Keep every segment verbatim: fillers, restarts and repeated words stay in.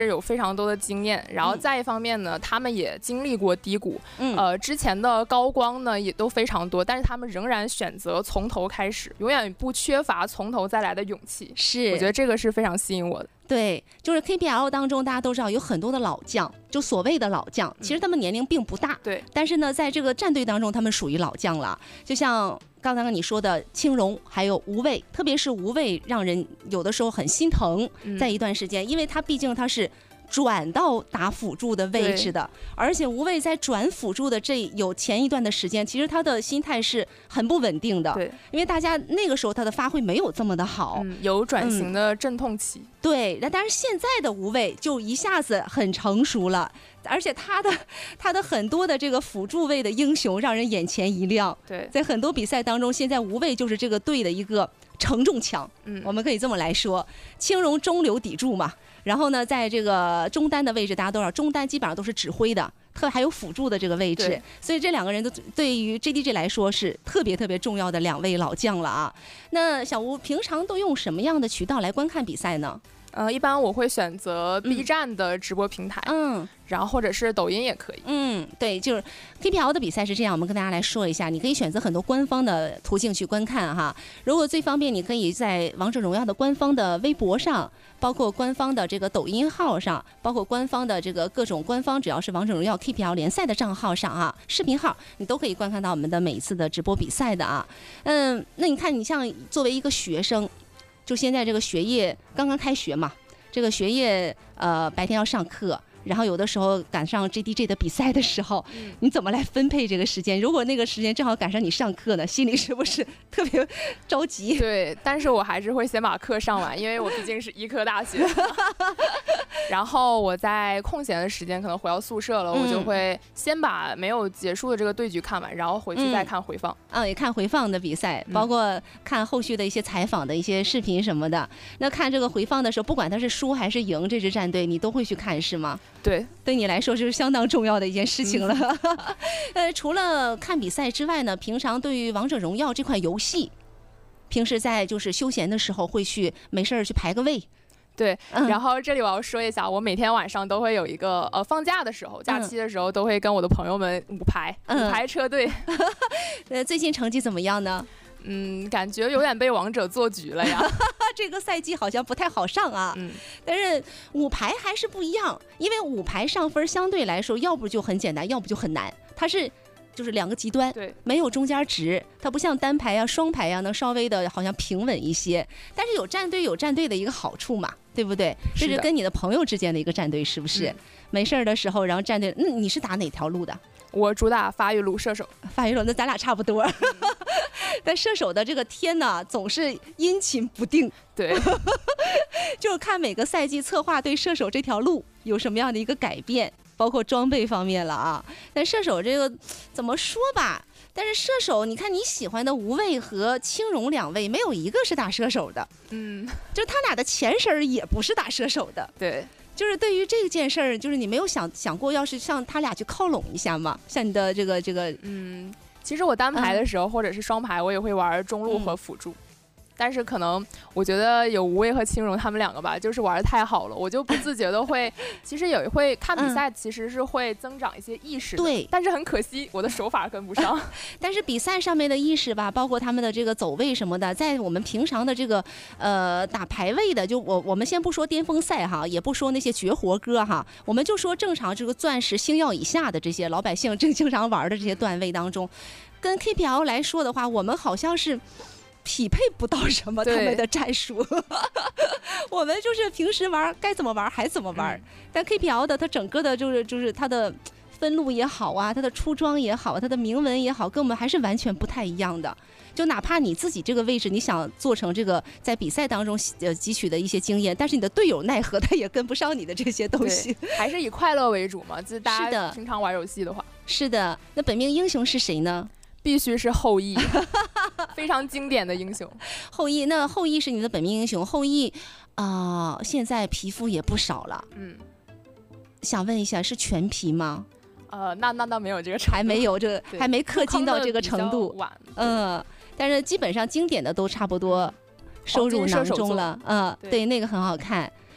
有非常多的经验，然后再一方面呢，他们也经历过低谷， 嗯， 呃，之前的高光呢也都非常多，但是他们仍然选择从头开始，永远不缺乏从头再来的勇气。 是， 我觉得这个是非常吸引我的。 对，就是 K P L 当中，大家都知道有很多的老将，就所谓的老将，其实他们年龄并不大， 对、嗯， 但是呢，在这个战队当中，他们属于老将了。就像刚才你说的青荣，还有无畏，特别是无畏，让人有的时候很心疼，在一段时间，嗯、因为他毕竟他是转到打辅助的位置的，而且无畏在转辅助的这有前一段的时间，其实他的心态是很不稳定的， 对， 因为大家那个时候他的发挥没有这么的好， 嗯、有转型的阵痛期。嗯、 对，那但是现在的无畏就一下子很成熟了，而且他的他的很多的这个辅助位的英雄让人眼前一亮。 对， 在很多比赛当中，现在无畏就是这个队的一个承重墙，嗯，我们可以这么来说，青荣中流砥柱嘛。然后呢，在这个中单的位置，大家都知道，中单基本上都是指挥的，特还有辅助的这个位置，所以这两个人都对于 J D G 来说是特别特别重要的两位老将了啊。那小吴平常都用什么样的渠道来观看比赛呢？ 呃，一般我会选择 B 站的直播平台，嗯，然后或者是抖音也可以。 嗯，对，就是 K P L 的比赛是这样，我们跟大家来说一下，你可以选择很多官方的途径去观看哈。如果最方便，你可以在王者荣耀的官方的微博上，包括官方的这个抖音号上，包括官方的这个各种官方只要是王者荣耀 K P L 联赛的账号上啊，视频号你都可以观看到我们的每一次的直播比赛的啊。嗯，那你看，你像作为一个学生。就现在这个学业刚刚开学嘛，这个学业呃白天要上课，然后有的时候赶上 J D G 的比赛的时候，嗯、你怎么来分配这个时间？如果那个时间正好赶上你上课呢，心里是不是特别着急？ 对，但是我还是会先把课上完，因为我毕竟是医科大学。然后我在空闲的时间可能回到宿舍了，嗯、我就会先把没有结束的这个对局看完，然后回去再看回放。 嗯，也看回放的比赛，包括看后续的一些采访的一些视频什么的。那看这个回放的时候，不管他是输还是赢这支战队，你都会去看是吗？ 对， 对你来说是相当重要的一件事情了。嗯、呃，除了看比赛之外呢，平常对于王者荣耀这款游戏，平时在就是休闲的时候会去没事儿去排个位。 对，然后这里我要说一下，我每天晚上都会有一个呃放假的时候，假期的时候都会跟我的朋友们五排、嗯、五排车队。 呃，最近成绩怎么样呢？ 嗯，感觉有点被王者做局了呀。 这个赛季好像不太好上啊。嗯，但是五排还是不一样，因为五排上分相对来说，要不就很简单，要不就很难。它是。就是两个极端， 对， 没有中间值，它不像单排啊、双排啊，能稍微的好像平稳一些。但是有战队有战队的一个好处嘛，对不对？这是跟你的朋友之间的一个战队，是不是？嗯、没事的时候，然后战队，那你是打哪条路的？ 我主打发育路射手， 发育路，那咱俩差不多。嗯、但射手的这个天呢，总是阴晴不定。 对， 就是看每个赛季策划对射手这条路有什么样的一个改变。包括装备方面了啊，但射手这个怎么说吧？但是射手，你看你喜欢的无畏和青荣两位，没有一个是打射手的。嗯，就是他俩的前身也不是打射手的。 对， 就是对于这件事儿，就是你没有想想过，要是向他俩去靠拢一下吗？像你的这个这个， 嗯，其实我单排的时候、嗯、或者是双排，我也会玩中路和辅助。嗯，但是可能我觉得有无畏和青荣他们两个吧，就是玩的太好了，我就不自觉的会，其实也会看比赛，其实是会增长一些意识的。 对， 但是很可惜我的手法跟不上。 但是比赛上面的意识吧，包括他们的这个走位什么的，在我们平常的这个呃打排位的，就我我们先不说巅峰赛哈，也不说那些绝活歌哈，我们就说正常这个钻石星耀以下的这些老百姓正经常玩的这些段位当中，跟 K P L 来说的话，我们好像是匹配不到什么他们的战术。我们就是平时玩该怎么玩还怎么玩、嗯、但 K P L 的它整个的就是就是它的分路也好啊，它的出装也好，它的铭文也好，跟我们还是完全不太一样的。就哪怕你自己这个位置你想做成这个在比赛当中呃汲取的一些经验，但是你的队友奈何他也跟不上你的这些东西。 还是以快乐为主嘛，就是大家平常玩游戏的话。 是的，那本命英雄是谁呢？ 必须是后羿。非常经典的英雄。 后羿，那后羿是你的本命英雄。后羿啊、呃，现在皮肤也不少了。嗯，想问一下，是全皮吗？ 呃，那那那没有这个程度， 还没有这个，还没氪金到这个程度。 晚， 嗯，但是基本上经典的都差不多收入囊中了。嗯，对，那个很好看。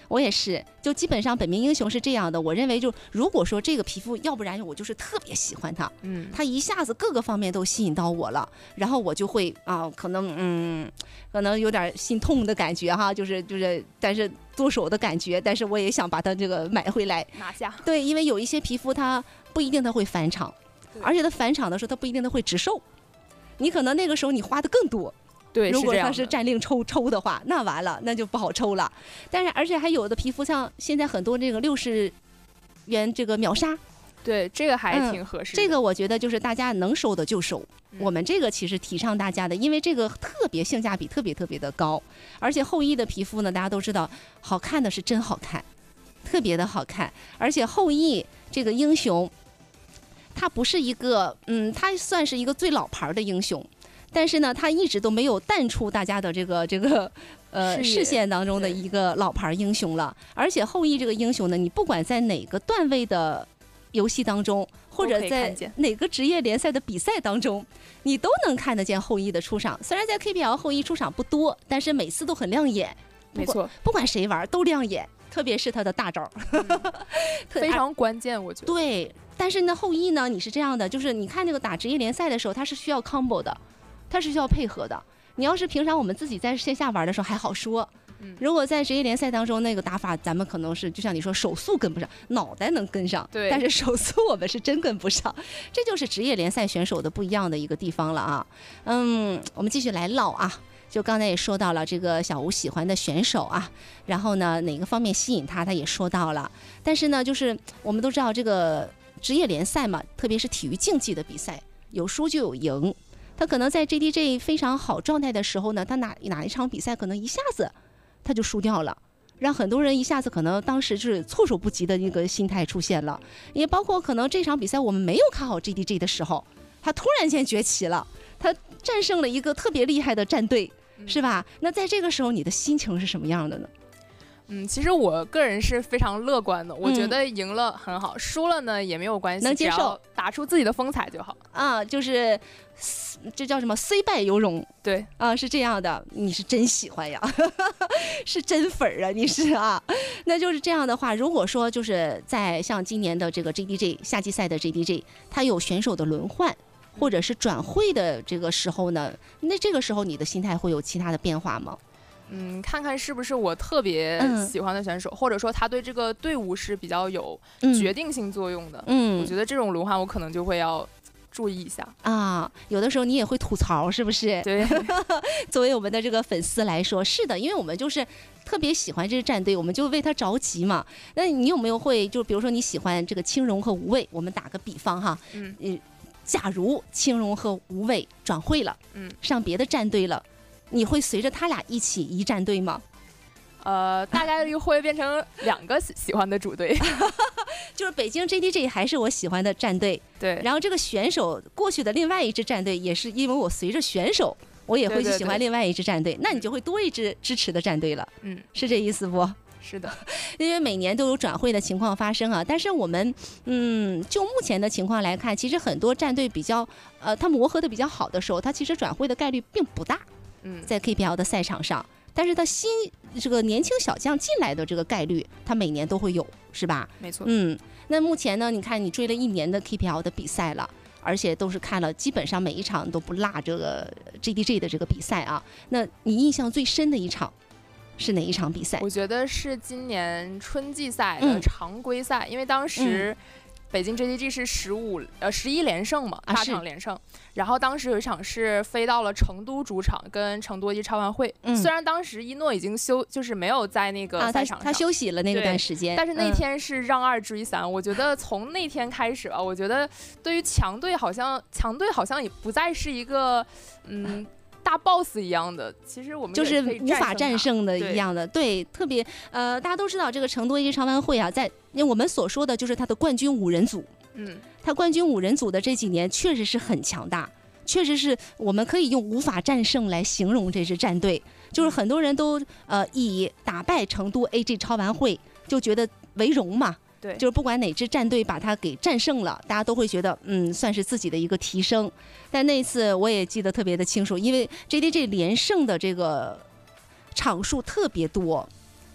我也是，就基本上本命英雄是这样的。我认为就如果说这个皮肤，要不然我就是特别喜欢它， 嗯， 它一下子各个方面都吸引到我了，然后我就会啊，可能嗯，可能有点心痛的感觉哈，就是就是，但是剁手的感觉，但是我也想把它这个买回来拿下。 对，因为有一些皮肤它不一定它会返场，而且它返场的时候它不一定它会直售，你可能那个时候你花的更多。 对， 如果它是战令抽抽的话，那完了，那就不好抽了。但是，而且还有的皮肤，像现在很多这个六十元这个秒杀， 对，这个还挺合适、 嗯。这个我觉得就是大家能收的就收、嗯。我们这个其实提倡大家的，因为这个特别性价比特别特别的高，而且后羿的皮肤呢，大家都知道，好看的是真好看，特别的好看。而且后羿这个英雄，他不是一个，嗯，他算是一个最老牌的英雄。但是呢，他一直都没有淡出大家的这个这个呃视线当中的一个老牌英雄了。而且后羿这个英雄呢，你不管在哪个段位的游戏当中，或者在哪个职业联赛的比赛当中，你都能看得见后羿的出场。虽然在 K P L 后羿出场不多，但是每次都很亮眼。 没错， 不管谁玩都亮眼，特别是他的大招，嗯、 非常关键，我觉得。 对，但是呢，后羿呢，你是这样的，就是你看那个打职业联赛的时候，他是需要 combo 的。它是需要配合的。你要是平常我们自己在线下玩的时候还好说，如果在职业联赛当中那个打法，咱们可能是就像你说手速跟不上，脑袋能跟上， 对， 但是手速我们是真跟不上，这就是职业联赛选手的不一样的一个地方了啊。嗯，我们继续来唠啊，就刚才也说到了这个小吴喜欢的选手啊，然后呢哪个方面吸引他，他也说到了。但是呢，就是我们都知道这个职业联赛嘛，特别是体育竞技的比赛，有输就有赢。他可能在 J D J 非常好状态的时候呢，他哪哪一场比赛可能一下子他就输掉了，让很多人一下子可能当时是措手不及的一个心态出现了。也包括可能这场比赛我们没有看好 J D J 的时候，他突然间崛起了，他战胜了一个特别厉害的战队，是吧？那在这个时候你的心情是什么样的呢？ 嗯，其实我个人是非常乐观的，我觉得赢了很好，嗯、输了呢也没有关系， 能接受， 打出自己的风采就好啊。就是这叫什么？虽败犹荣。 对啊，是这样的，你是真喜欢呀，是真粉儿啊，你是啊。那就是这样的话，如果说就是在像今年的这个 J D J 夏季赛的 J D J， 它有选手的轮换或者是转会的这个时候呢，那这个时候你的心态会有其他的变化吗？ 嗯，看看是不是我特别喜欢的选手，嗯、或者说他对这个队伍是比较有决定性作用的。嗯，我觉得这种轮换我可能就会要注意一下啊。有的时候你也会吐槽，是不是？ 对， 作为我们的这个粉丝来说，是的，因为我们就是特别喜欢这支战队，我们就为他着急嘛。那你有没有会就比如说你喜欢这个青荣和无畏，我们打个比方哈，嗯，嗯假如青荣和无畏转会了，嗯，上别的战队了。你会随着他俩一起移战队吗？ 呃，大概率会变成两个喜欢的主队， 就是北京 J D J 还是我喜欢的战队， 对。 然后这个选手过去的另外一支战队，也是因为我随着选手，我也会去喜欢另外一支战队，对对对，那你就会多一支支持的战队了，嗯，是这意思不？ 是的， 因为每年都有转会的情况发生啊。但是我们，嗯，就目前的情况来看，其实很多战队比较，呃，它磨合的比较好的时候，它其实转会的概率并不大。在 K P L 的赛场上，但是他新这个年轻小将进来的这个概率，他每年都会有，是吧？ 没错。 嗯，那目前呢，你看你追了一年的 K P L 的比赛了，而且都是看了，基本上每一场都不落这个 J D J 的这个比赛啊。那你印象最深的一场是哪一场比赛？ 我觉得是今年春季赛的常规赛，嗯、因为当时。嗯北京 J D G 是十五呃十一连胜嘛，八场连胜、啊。然后当时有一场是飞到了成都主场跟成都一超完会、嗯，虽然当时一诺已经休，就是没有在那个赛场上， 啊、他, 他休息了那个段时间， 但是那天是让二追三、嗯。我觉得从那天开始吧，我觉得对于强队好像强队好像也不再是一个嗯。大 boss 一样的，其实我们就是无法战胜的一样的，对，对特别呃，大家都知道这个成都一超完会啊，在我们所说的就是他的冠军五人组，嗯，他冠军五人组的这几年确实是很强大，确实是我们可以用无法战胜来形容这支战队，就是很多人都呃以打败成都 A G 超完会就觉得为荣嘛。 对， 就是不管哪支战队把它给战胜了，大家都会觉得嗯，算是自己的一个提升。但那次我也记得特别的清楚，因为 J D J 连胜的这个场数特别多，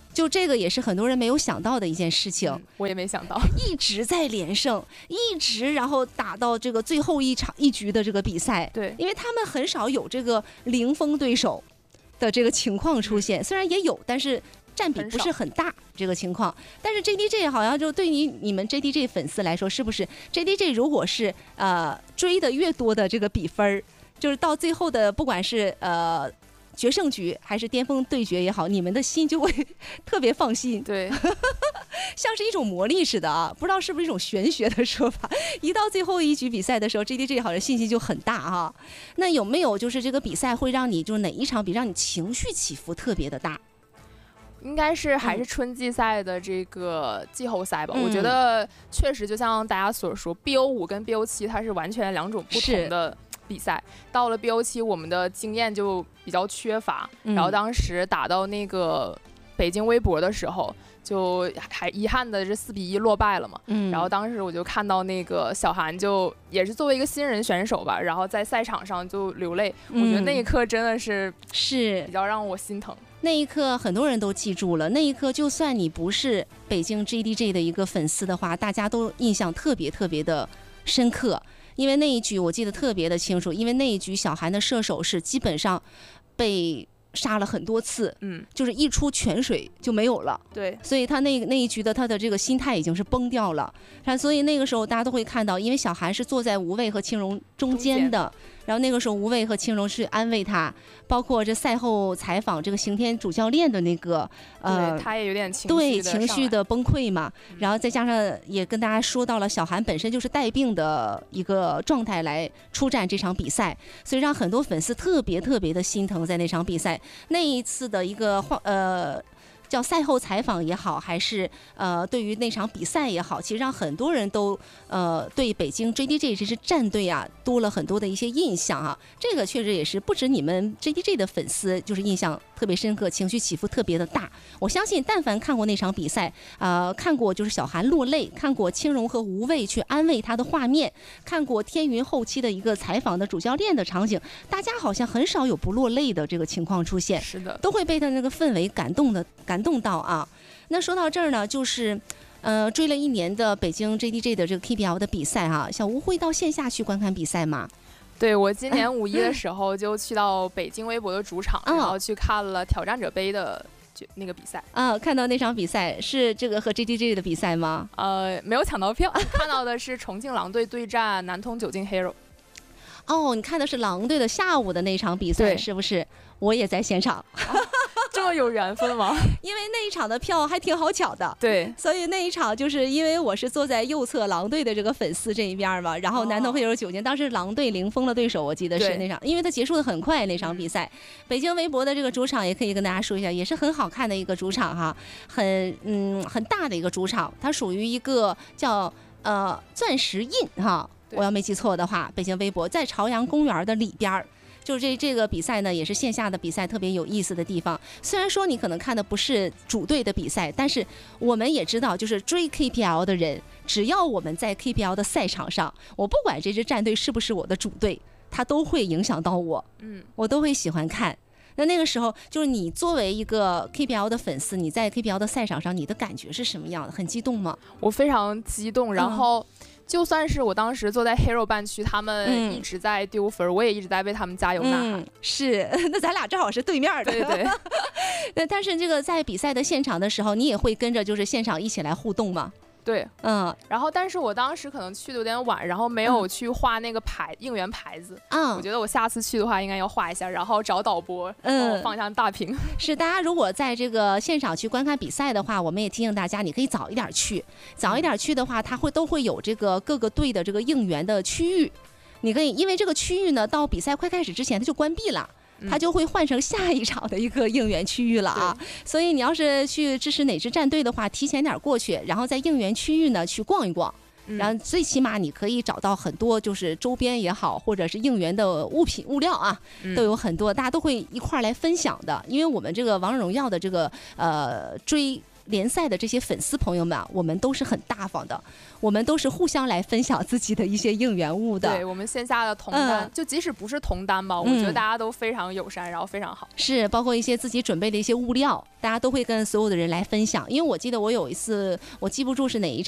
就这个也是很多人没有想到的一件事情。 嗯、我也没想到， 一直在连胜，一直然后打到这个最后一场一局的这个比赛。 对， 因为他们很少有这个零封对手的这个情况出现，嗯、虽然也有，但是占比不是很大这个情况。但是 J D J 好像就对于你们 J D J 粉丝来说，是不是 J D J 如果是呃追的越多的这个比分，就是到最后的不管是呃决胜局还是巅峰对决也好，你们的心就会特别放心。 对， 像是一种魔力似的啊，不知道是不是一种玄学的说法。一到最后一局比赛的时候 ，J D J 好像信心就很大啊。那有没有就是这个比赛会让你就是哪一场比让你情绪起伏特别的大？ 应该是还是春季赛的这个季后赛吧。 嗯、 我觉得确实就像大家所说 ，B O 五跟 B O 七它是完全两种不同的比赛。到了 B O 七，我们的经验就比较缺乏， 嗯、 然后当时打到那个北京微博的时候，就还遗憾的是四比一落败了嘛。 嗯、 然后当时我就看到那个小韩就也是作为一个新人选手吧，然后在赛场上就流泪。嗯、我觉得那一刻真的是是比较让我心疼。 那一刻很多人都记住了，那一刻就算你不是北京 J D J 的一个粉丝的话，大家都印象特别特别的深刻。因为那一局我记得特别的清楚，因为那一局小韩的射手是基本上被杀了很多次， 嗯， 就是一出泉水就没有了。 对， 所以他那那一局的他的这个心态已经是崩掉了。所以那个时候大家都会看到，因为小韩是坐在吴畏和青蓉中间的，然后那个时候吴畏和青蓉是安慰他，包括这赛后采访这个刑天主教练的那个呃，他也有点情绪对情绪的崩溃嘛， 嗯、 然后再加上也跟大家说到了小韩本身就是带病的一个状态来出战这场比赛，所以让很多粉丝特别特别的心疼。在那场比赛那一次的一个呃。叫赛后采访也好，还是呃对于那场比赛也好，其实让很多人都呃对北京 J D J 这支战队啊多了很多的一些印象啊。这个确实也是不止你们 J D J 的粉丝就是印象特别深刻，情绪起伏特别的大。我相信但凡看过那场比赛，呃看过就是小韩落泪，看过青蓉和吴畏去安慰他的画面，看过天云后期的一个采访的主教练的场景，大家好像很少有不落泪的这个情况出现。 是的， 都会被他那个氛围感动的感动到啊。那说到这儿呢，就是呃追了一年的北京 J D J 的这个 K P L 的比赛哈、啊，小吴会到线下去观看比赛吗？ 对，我今年五一的时候就去到北京微博的主场， 嗯、 然后去看了挑战者杯的那个比赛啊，看到那场比赛是这个和 J D J 的比赛吗？ 呃，没有抢到票，看到的是重庆狼队对战南通九进 Hero。 哦，你看的是狼队的下午的那场比赛，是不是？我也在现场。 啊、这么有缘分吗？ 因为那一场的票还挺好抢的， 对， 所以那一场就是因为我是坐在右侧狼队的这个粉丝这一边嘛，然后南通 Hero 九进，当时狼队零封了对手，我记得是那场，因为它结束的很快那场比赛。嗯、北京微博的这个主场也可以跟大家说一下，也是很好看的一个主场哈，很嗯很大的一个主场，它属于一个叫呃钻石印哈。我要没记错的话，北京微博在朝阳公园的里边，就是这这个比赛呢，也是线下的比赛，特别有意思的地方。虽然说你可能看的不是主队的比赛，但是我们也知道，就是追 K P L 的人，只要我们在 K P L 的赛场上，我不管这支战队是不是我的主队，它都会影响到我， 嗯， 我都会喜欢看。那那个时候，就是你作为一个 K P L 的粉丝，你在 K P L 的赛场上，你的感觉是什么样的？很激动吗？ 我非常激动，然后。嗯就算是我当时坐在 Hero 半区，他们一直在丢分、嗯，我也一直在为他们加油呐喊。 嗯、是，那咱俩正好是对面的。 对对。 那但是这个在比赛的现场的时候，你也会跟着就是现场一起来互动吗？ 对， 嗯， 然后但是我当时可能去的有点晚，然后没有去画那个牌、嗯、应援牌子。嗯，我觉得我下次去的话应该要画一下，然后找导播，嗯，放下大屏。 是，大家如果在这个现场去观看比赛的话，我们也提醒大家，你可以早一点去。早一点去的话，它会都会有这个各个队的这个应援的区域，你可以因为这个区域呢，到比赛快开始之前它就关闭了。它就会换成下一场的一个应援区域了啊，所以你要是去支持哪支战队的话，提前点过去，然后在应援区域呢去逛一逛，然后最起码你可以找到很多就是周边也好，或者是应援的物品物料啊，都有很多，大家都会一块来分享的。因为我们这个王者荣耀的这个呃追联赛的这些粉丝朋友们啊，我们都是很大方的，我们都是互相来分享自己的一些应援物的。 对，我们线下的同单， 嗯、 就即使不是同单吧，我觉得大家都非常友善，然后非常好。 是，包括一些自己准备的一些物料，大家都会跟所有的人来分享。因为我记得我有一次，我记不住是哪一场。